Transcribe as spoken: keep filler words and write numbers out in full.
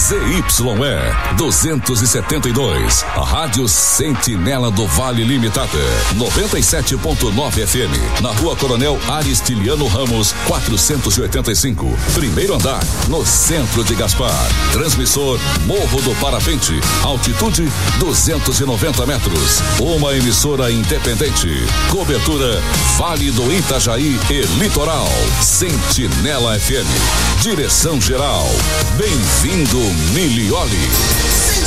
Z Y E duzentos e setenta e dois, a Rádio Sentinela do Vale Limitada, noventa e sete ponto nove F M, na Rua Coronel Aristiliano Ramos, quatrocentos e oitenta e cinco, primeiro andar, no centro de Gaspar. Transmissor Morro do Parapente, altitude duzentos e noventa metros. Uma emissora independente. Cobertura Vale do Itajaí e Litoral. Sentinela F M. Direção geral. Bem-vindo, Milioli.